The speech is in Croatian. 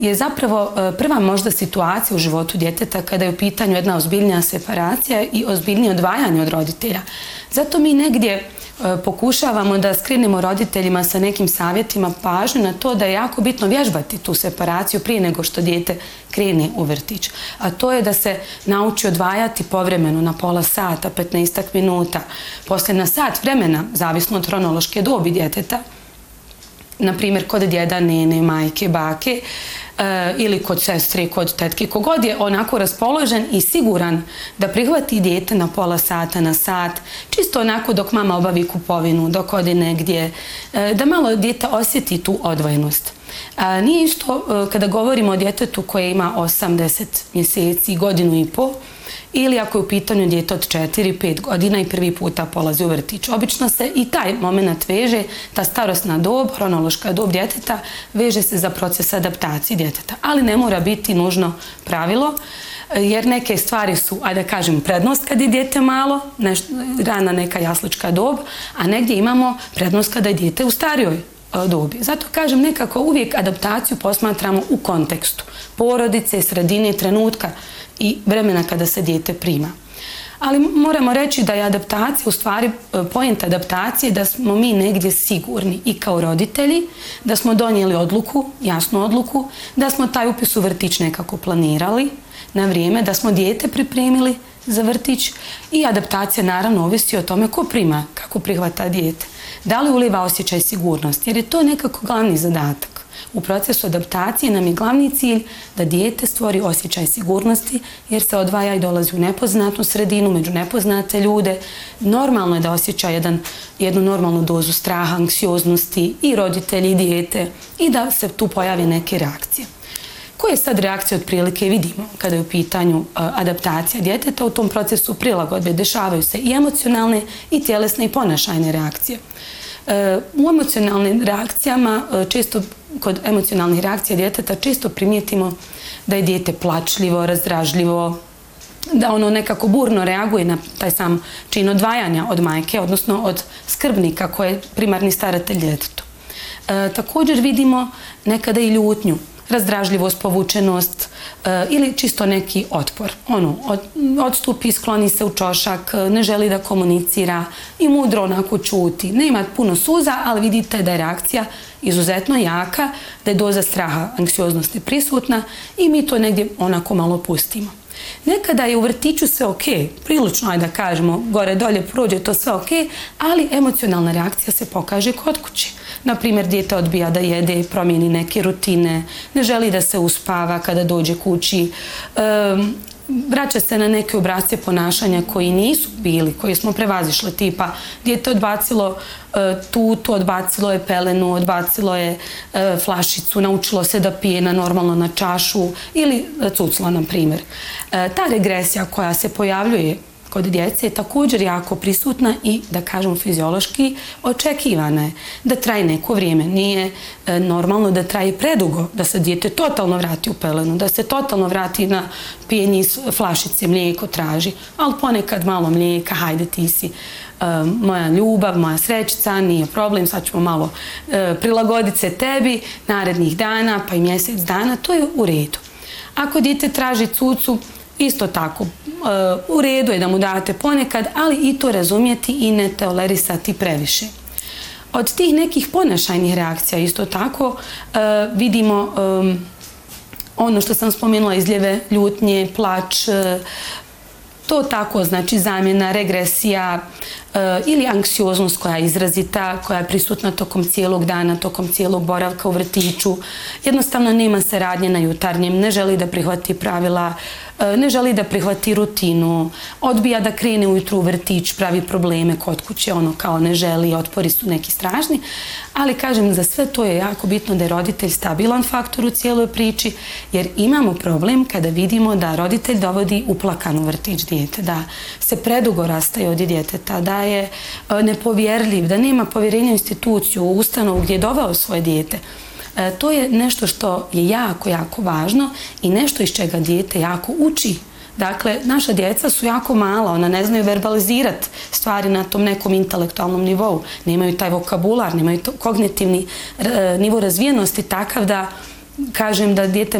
je zapravo prva možda situacija u životu djeteta kada je u pitanju jedna ozbiljnija separacija i ozbiljnije odvajanje od roditelja. Zato mi negdje pokušavamo da skrenemo roditeljima sa nekim savjetima pažnju na to da je jako bitno vježbati tu separaciju prije nego što dijete krene u vrtić. A to je da se nauči odvajati povremeno na pola sata, 15 minuta, poslije na sat vremena, zavisno od hronološke dobi djeteta, na primjer kod djeda, nene, majke, bake ili kod sestre, kod tetke, kogod je onako raspoložen i siguran da prihvati dijete na pola sata, na sat, čisto onako dok mama obavi kupovinu, dok ode negdje, da malo dijete osjeti tu odvojenost. Nije isto kada govorimo o djetetu koje ima 8-10 mjeseci, godinu i pol, ili ako je u pitanju dijete od 4-5 godina i prvi puta polazi u vrtić. Obično se i taj moment veže, ta starosna dob, hronološka dob djeteta, veže se za proces adaptacije djeteta. Ali ne mora biti nužno pravilo, jer neke stvari su, ajde da kažem, prednost kad je dijete malo, rana neka jaslička dob, a negdje imamo prednost kada je dijete u starijoj dobi. Zato kažem, nekako uvijek adaptaciju posmatramo u kontekstu porodice, sredine, trenutka i vremena kada se dijete prima. Ali moramo reći da je adaptacija, u stvari point adaptacije, da smo mi negdje sigurni i kao roditelji, da smo donijeli odluku, jasnu odluku, da smo taj upis u vrtić nekako planirali na vrijeme, da smo dijete pripremili za vrtić i adaptacija naravno ovisi o tome ko prima, kako prihvata dijete. Da li uliva osjećaj sigurnosti, jer je to nekako glavni zadatak. U procesu adaptacije nam je glavni cilj da dijete stvori osjećaj sigurnosti jer se odvaja i dolazi u nepoznatu sredinu, među nepoznate ljude. Normalno je da osjeća jednu normalnu dozu straha, anksioznosti i roditelji i dijete i da se tu pojave neke reakcije. Koje sad reakcije otprilike vidimo kada je u pitanju adaptacija djeteta? U tom procesu prilagodbe dešavaju se i emocionalne i tjelesne i ponašajne reakcije. U emocionalnim reakcijama, često kod emocionalnih reakcija djeteta često primijetimo da je dijete plačljivo, razdražljivo, da ono nekako burno reaguje na taj sam čin odvajanja od majke, odnosno od skrbnika koji je primarni staratelj djetetu. Također vidimo nekada i ljutnju, razdražljivost, povučenost ili čisto neki otpor. Odstupi, skloni se u čošak, ne želi da komunicira i mudro onako čuti. Nema puno suza, ali vidite da je reakcija izuzetno jaka, da je doza straha, anksioznosti prisutna i mi to negdje onako malo pustimo. Nekada je u vrtiću sve ok, prilično, ajde da kažemo, gore dolje prođe to sve ok, ali emocionalna reakcija se pokaže kod kuće. Naprimjer, dijete odbija da jede, promijeni neke rutine, ne želi da se uspava kada dođe kući, vraća se na neke obrasce ponašanja koji nisu bili, koji smo prevazišli, tipa dijete odbacilo tutu, odbacilo je pelenu, odbacilo je flašicu, naučilo se da pije normalno na čašu ili cucla, na primjer. Ta regresija koja se pojavljuje kod djece je također jako prisutna i, da kažem, fiziološki očekivana je da traje neko vrijeme. Nije normalno da traje predugo, da se dijete totalno vrati u pelenu, da se totalno vrati na pijenje iz flašice, mlijeko traži, ali ponekad malo mlijeka, hajde ti si moja ljubav, moja srećica, nije problem, sad ćemo malo prilagoditi se tebi narednih dana, pa i mjesec dana, to je u redu. Ako dijete traži cucu, isto tako, u redu je da mu date ponekad, ali i to razumjeti i ne tolerisati previše. Od tih nekih ponašajnih reakcija isto tako vidimo ono što sam spomenula, izljeve, ljutnje, plač, to tako znači zamjena, regresija ili anksioznost koja je izrazita, koja je prisutna tokom cijelog dana, tokom cijelog boravka u vrtiću. Jednostavno nema saradnje na jutarnjem, ne želi da prihvati pravila, ne želi da prihvati rutinu, odbija da krene ujutru u vrtić, pravi probleme kod kuće, ono kao ne želi, otpori su neki strašni. Ali kažem, za sve to je jako bitno da je roditelj stabilan faktor u cijeloj priči, jer imamo problem kada vidimo da roditelj dovodi uplakan u vrtić dijete, da se predugo rastaje od djeteta, da je nepovjerljiv, da nema povjerenja u instituciju, u ustanovu gdje je doveo svoje dijete. To je nešto što je jako, jako važno i nešto iz čega dijete jako uči. Dakle, naša djeca su jako mala, ona ne znaju verbalizirati stvari na tom nekom intelektualnom nivou. Nemaju taj vokabular, nemaju kognitivni nivo razvijenosti takav da kažem da dijete